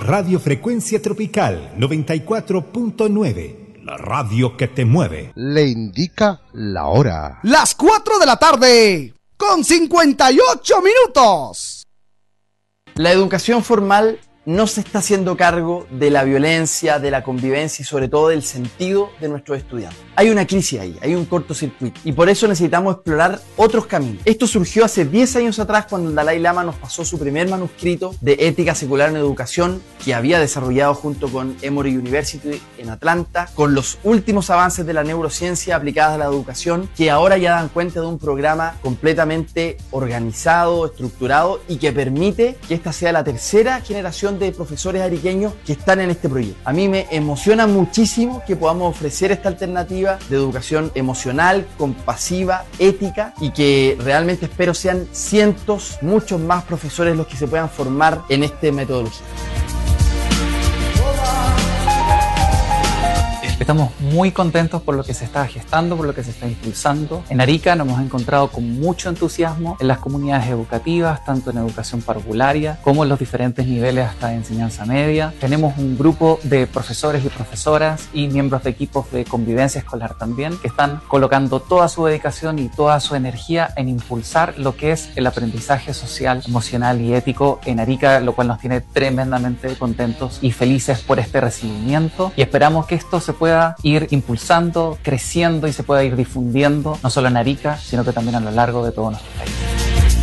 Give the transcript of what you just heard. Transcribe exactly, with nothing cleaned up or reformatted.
Radio Frecuencia Tropical noventa y cuatro punto nueve, la radio que te mueve. Le indica la hora. Las cuatro de la tarde, con cincuenta y ocho minutos. La educación formal no se está haciendo cargo de la violencia, de la convivencia y sobre todo del sentido de nuestros estudiantes. Hay una crisis ahí, hay un cortocircuito y por eso necesitamos explorar otros caminos. Esto surgió hace diez años atrás cuando el Dalai Lama nos pasó su primer manuscrito de ética secular en educación que había desarrollado junto con Emory University en Atlanta, con los últimos avances de la neurociencia aplicadas a la educación que ahora ya dan cuenta de un programa completamente organizado, estructurado y que permite que esta sea la tercera generación de profesores ariqueños que están en este proyecto. A mí me emociona muchísimo que podamos ofrecer esta alternativa de educación emocional, compasiva, ética y que realmente espero sean cientos, muchos más profesores los que se puedan formar en esta metodología. Estamos muy contentos por lo que se está gestando, por lo que se está impulsando. En Arica nos hemos encontrado con mucho entusiasmo en las comunidades educativas, tanto en educación parvularia como en los diferentes niveles hasta de enseñanza media. Tenemos un grupo de profesores y profesoras y miembros de equipos de convivencia escolar también que están colocando toda su dedicación y toda su energía en impulsar lo que es el aprendizaje social, emocional y ético en Arica, lo cual nos tiene tremendamente contentos y felices por este recibimiento y esperamos que esto se pueda pueda ir impulsando, creciendo y se pueda ir difundiendo no solo en Arica, sino que también a lo largo de todo nuestro país.